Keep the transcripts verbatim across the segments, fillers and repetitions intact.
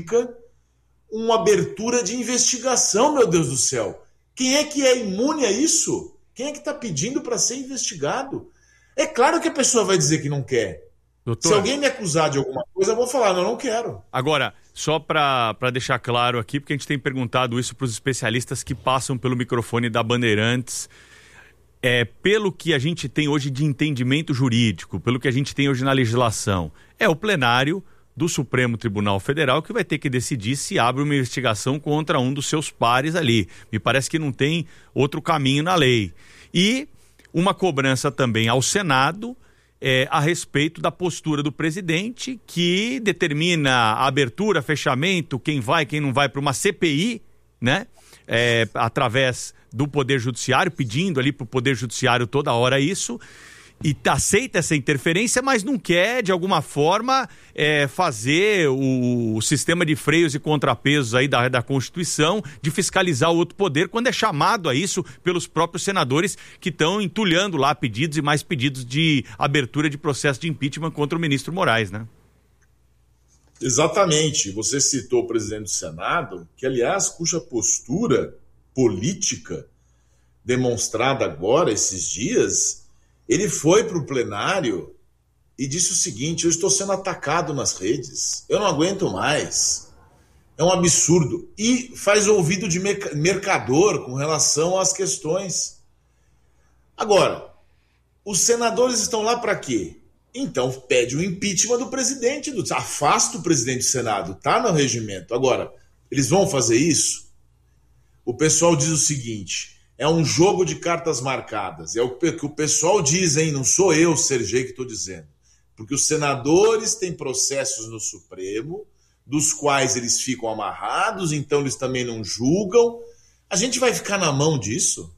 significa uma abertura de investigação, meu Deus do céu. Quem é que é imune a isso? Quem é que está pedindo para ser investigado? É claro que a pessoa vai dizer que não quer. Doutor, se alguém me acusar de alguma coisa, eu vou falar, não, não quero. Agora, só para deixar claro aqui, porque a gente tem perguntado isso para os especialistas que passam pelo microfone da Bandeirantes, é, pelo que a gente tem hoje de entendimento jurídico, pelo que a gente tem hoje na legislação, é o plenário do Supremo Tribunal Federal que vai ter que decidir se abre uma investigação contra um dos seus pares ali. Me parece que não tem outro caminho na lei. E uma cobrança também ao Senado é, a respeito da postura do presidente, que determina a abertura, fechamento, quem vai, quem não vai para uma C P I, né? É, através do Poder Judiciário, pedindo ali para o Poder Judiciário toda hora isso, e aceita essa interferência, mas não quer, de alguma forma, é, fazer o, o sistema de freios e contrapesos aí da, da Constituição, de fiscalizar o outro poder, quando é chamado a isso pelos próprios senadores que estão entulhando lá pedidos e mais pedidos de abertura de processo de impeachment contra o ministro Moraes, né? Exatamente. Você citou o presidente do Senado, que, aliás, cuja postura política demonstrada agora, esses dias, ele foi para o plenário e disse o seguinte: eu estou sendo atacado nas redes, eu não aguento mais, é um absurdo. E faz ouvido de mercador com relação às questões. Agora, os senadores estão lá para quê? Então pede o impeachment do presidente, do... afasta o presidente do Senado, está no regimento. Agora, eles vão fazer isso? O pessoal diz o seguinte: é um jogo de cartas marcadas. É o que o pessoal diz, hein? Não sou eu, Sergei, que estou dizendo. Porque os senadores têm processos no Supremo, dos quais eles ficam amarrados, então eles também não julgam. A gente vai ficar na mão disso?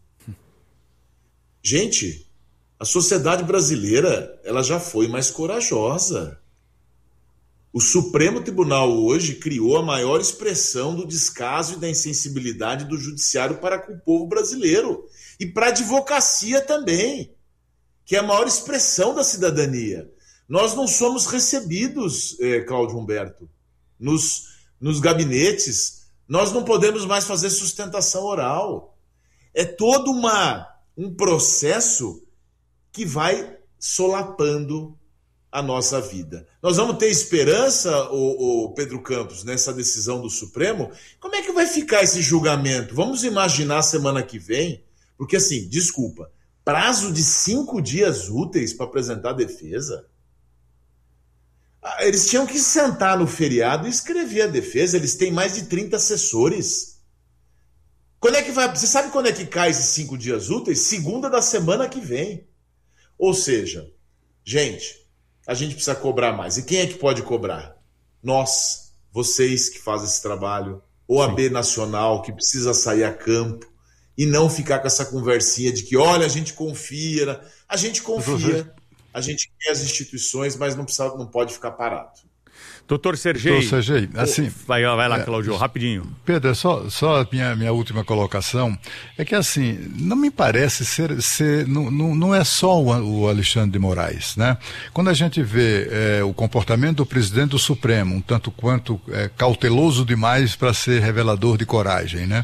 Gente, a sociedade brasileira, ela já foi mais corajosa. O Supremo Tribunal hoje criou a maior expressão do descaso e da insensibilidade do judiciário para com o povo brasileiro. E para a advocacia também, que é a maior expressão da cidadania. Nós não somos recebidos, eh, Cláudio Humberto, nos, nos gabinetes. Nós não podemos mais fazer sustentação oral. É todo uma, um processo que vai solapando a nossa vida. Nós vamos ter esperança, o, o Pedro Campos, nessa decisão do Supremo? Como é que vai ficar esse julgamento? Vamos imaginar a semana que vem, porque assim, desculpa, prazo de cinco dias úteis para apresentar a defesa? Eles tinham que sentar no feriado e escrever a defesa, eles têm mais de trinta assessores. Quando é que vai? Você sabe quando é que cai esses cinco dias úteis? Segunda da semana que vem. Ou seja, gente, a gente precisa cobrar mais. E quem é que pode cobrar? Nós, vocês que fazem esse trabalho, O A B Sim. Nacional, que precisa sair a campo e não ficar com essa conversinha de que, olha, a gente confia. A gente confia, a gente quer as instituições, mas não, precisa, não pode ficar parado. Doutor Sergei, Doutor Sergei, assim, vai, vai lá, é, Cláudio, rapidinho. Pedro, só, só a minha, minha última colocação é que, assim, não me parece ser, ser não, não, não é só o, o Alexandre de Moraes, né? Quando a gente vê é, o comportamento do presidente do Supremo, um tanto quanto é, cauteloso demais para ser revelador de coragem, né?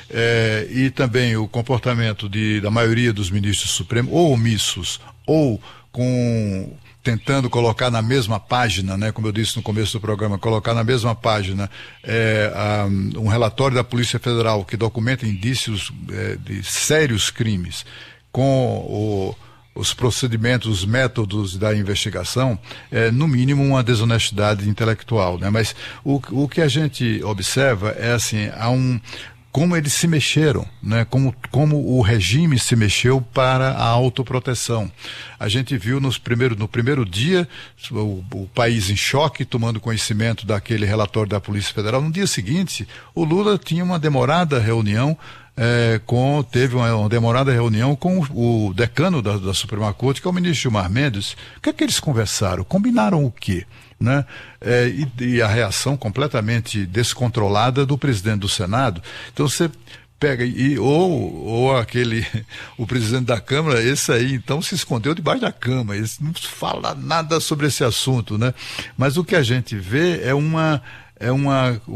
É, e também o comportamento de, da maioria dos ministros do Supremo, ou omissos, ou com... tentando colocar na mesma página, né, como eu disse no começo do programa, colocar na mesma página é, um, um relatório da Polícia Federal que documenta indícios é, de sérios crimes com o, os procedimentos, os métodos da investigação, é, no mínimo uma desonestidade intelectual, né? Mas o, o que a gente observa é assim, há um... como eles se mexeram, né? como, como o regime se mexeu para a autoproteção. A gente viu nos primeiro, no primeiro dia o, o país em choque, tomando conhecimento daquele relatório da Polícia Federal. No dia seguinte, o Lula tinha uma demorada reunião, é, com, teve uma, uma demorada reunião com o, o decano da, da Suprema Corte, que é o ministro Gilmar Mendes. O que é que eles conversaram? Combinaram o quê? Né? É, e, e a reação completamente descontrolada do presidente do Senado. Então você pega e ou, ou aquele o presidente da Câmara, esse aí então se escondeu debaixo da cama, ele não fala nada sobre esse assunto, né? Mas o que a gente vê é uma é uma